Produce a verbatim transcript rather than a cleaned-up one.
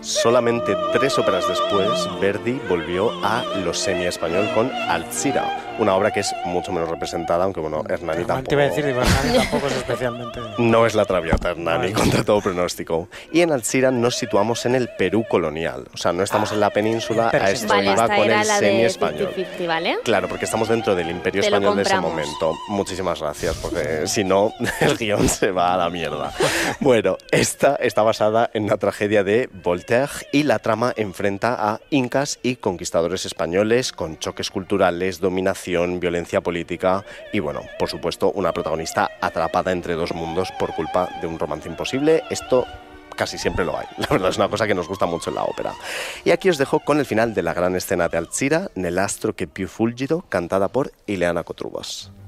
solamente tres óperas después, Verdi volvió a lo semi-español con Alzira, una obra que es mucho menos representada, aunque bueno, Hernani tampoco... Te iba a decir, Hernani tampoco es especialmente... No es la Traviata Hernani, no, contra todo pronóstico. Y en Alzira nos situamos en el Perú colonial, o sea, no estamos ah, en la península, a esto vale, iba esta con era el la de semi-español. cincuenta cincuenta, ¿vale? Claro, porque estamos dentro del Imperio Te lo Español de ese compramos. momento. Muchísimas gracias, porque si no, el guión se va a la mierda. Bueno, esta está basada en una tragedia de Voltaire y la trama enfrenta a incas y conquistadores españoles con choques culturales, dominación, violencia política y, bueno, por supuesto, una protagonista atrapada entre dos mundos por culpa de un romance imposible. Esto casi siempre lo hay. La verdad es una cosa que nos gusta mucho en la ópera. Y aquí os dejo con el final de la gran escena de Alzira, Nell'astro che più fulgido, cantada por Ileana Kotrubos.